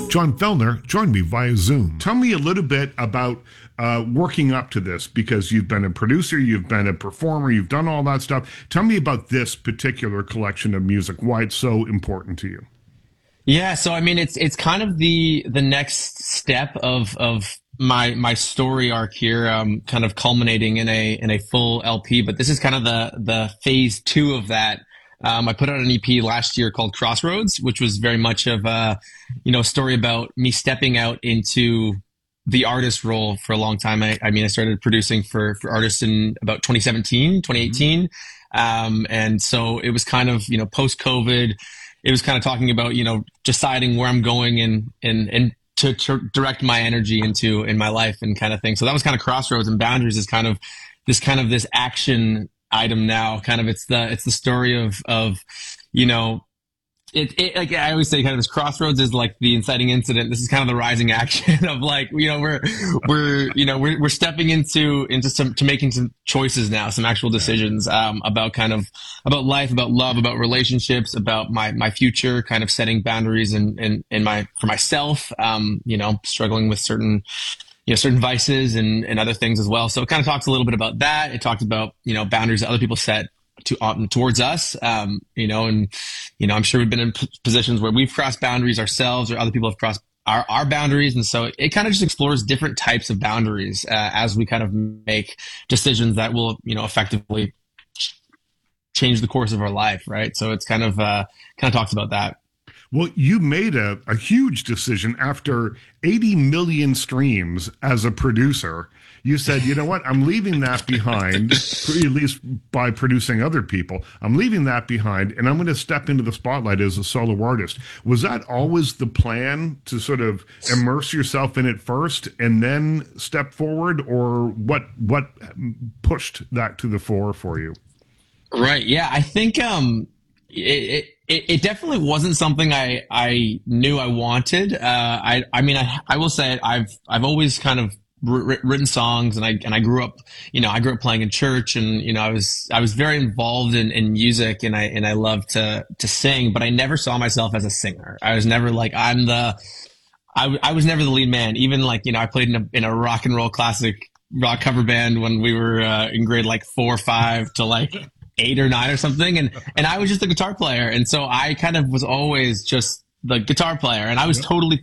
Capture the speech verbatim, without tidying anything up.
John Fellner joined me via Zoom. Tell me a little bit about uh, working up to this, because you've been a producer, you've been a performer, you've done all that stuff. Tell me about this particular collection of music, why it's so important to you. Yeah, so I mean, it's it's kind of the the next step of of my my story arc here, um, kind of culminating in a in a full L P. But this is kind of the the phase two of that. Um, I put out an E P last year called Crossroads, which was very much of a, you know, story about me stepping out into the artist role for a long time. I, I mean, I started producing for, for artists in about twenty seventeen, twenty eighteen. Mm-hmm. Um, and so it was kind of, you know, post COVID, it was kind of talking about, you know, deciding where I'm going and, and, and to, to direct my energy into in my life and kind of thing. So that was kind of Crossroads, and Boundaries is kind of this kind of this action item now. Kind of, it's the, it's the story of, of, you know, It, it, like I always say, kind of this Crossroads is like the inciting incident. This is kind of the rising action of, like, you know, we're, we're, you know, we're, we're stepping into, into some, to making some choices now, some actual decisions, um, about kind of, about life, about love, about relationships, about my, my future, kind of setting boundaries and, and, and my, for myself, um, you know, struggling with certain, you know, certain vices and, and other things as well. So it kind of talks a little bit about that. It talks about, you know, boundaries that other people set to um, towards us, um, you know, and, you know, I'm sure we've been in p- positions where we've crossed boundaries ourselves, or other people have crossed our, our boundaries. And so it, it kind of just explores different types of boundaries, uh, as we kind of make decisions that will, you know, effectively ch- change the course of our life. Right. So it's kind of, uh, kind of talks about that. Well, you made a, a huge decision after eighty million streams as a producer. You said, you know what, I'm leaving that behind, at least by producing other people. I'm leaving that behind, and I'm going to step into the spotlight as a solo artist. Was that always the plan, to sort of immerse yourself in it first and then step forward, or what what pushed that to the fore for you? Right. Yeah, I think um, it, it it definitely wasn't something I I knew I wanted. Uh, I I mean, I I will say I've I've always kind of written songs, and I and I grew up, you know, I grew up playing in church, and, you know, I was I was very involved in, in music, and I and I love to to sing, but I never saw myself as a singer. I was never like, I'm the I, I was never the lead man. Even, like, you know, I played in a in a rock and roll classic rock cover band when we were uh, in grade like four or five to like eight or nine or something, and and I was just a guitar player, and so I kind of was always just the guitar player, and I was totally